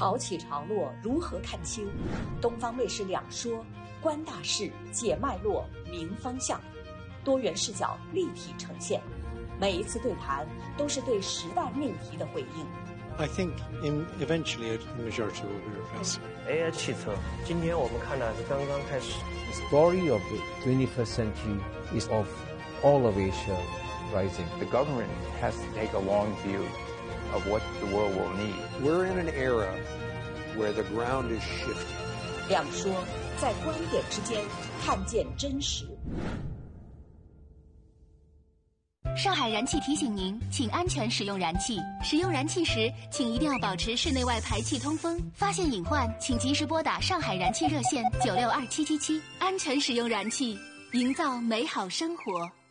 潮起潮落，如何看秋？东方卫视两说，观大事，解脉络，明方向，多元视角立体呈现。每一次对谈都是对时代命题的回应。 I think eventually the majority will be reversed. AI 汽车，今天我们看的是刚刚开始。 The story of the 21st century is of all of Asia rising. The government has to take a long view of what the world will need. We're in an era where the ground is shifting. 两说，在观点之间看见真实。 上海燃气提醒您，请安全使用燃气。使用燃气时，请一定要保持室内外排气通风。发现隐患，请及时拨打上海燃气热线962777。安全使用燃气，营造美好生活。